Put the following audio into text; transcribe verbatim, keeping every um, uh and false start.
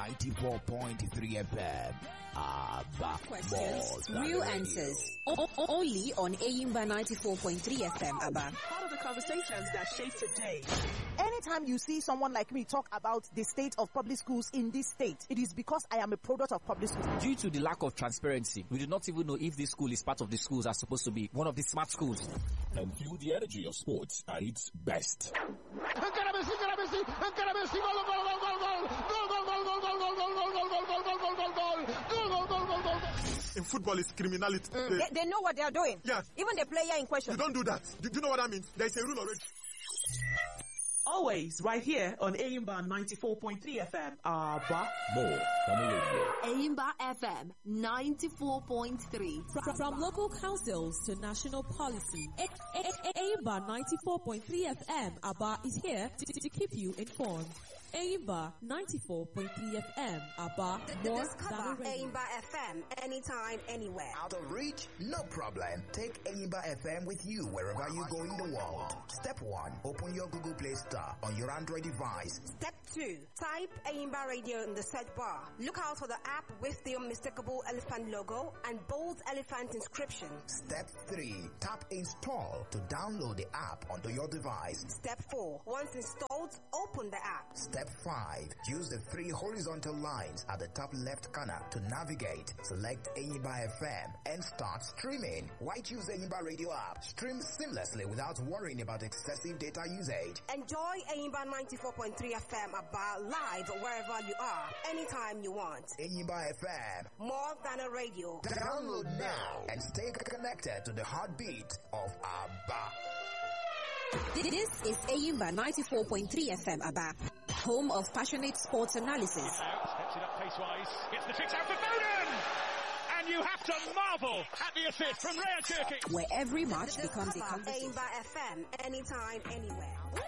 ninety-four point three F M. Abba, Questions, real answers. O- o- only on Ayimba ninety-four point three F M, Abba. Part of the conversations that shape today. Anytime you see someone like me talk about the state of public schools in this state, it is because I am a product of public schools. Due to the lack of transparency, we do not even know if this school is part of the schools are supposed to be one of the smart schools. And feel the energy of sports at its best. In football, it's criminality. Mm, they, they know what they are doing. Yeah. Even the player in question. You don't do that. Do, do you know what that means? There is a rule already. Always right here on Ayimba ninety-four point three F M. Abba. More than a radio. Ayimba F M ninety-four point three. From, from local councils to national policy, Ayimba ninety-four point three F M, Abba is here to, to keep you informed. Ayimba ninety-four point three F M, Abba, D- more discover than a radio. Ayimba F M anytime, anywhere. Out of reach? No problem. Take Ayimba F M with you wherever you go in the world. Step one, open your Google Play Store on your Android device. Step two, type Ayimba Radio in the search bar. Look out for the app with the unmistakable elephant logo and bold elephant inscription. Step three, tap install to download the app onto your device. Step four, once installed, open the app. Step five, use the three horizontal lines at the top left corner to navigate. Select Ayimba F M and start streaming. Why choose Ayimba Radio app? Stream seamlessly without worrying about excessive data usage. Enjoy Ayimba ninety-four point three F M about live wherever you are, anytime you want. Ayimba F M, more than a radio. Download now and stay connected to the heartbeat of Abba. This is Ayimba ninety-four point three F M, Abba, home of passionate sports analysis. Steps it up pace-wise, gets the fix out for Foden! And you have to marvel at the assist from Raya Turkey. Where every match becomes a conversation. Ayimba F M, anytime, anywhere.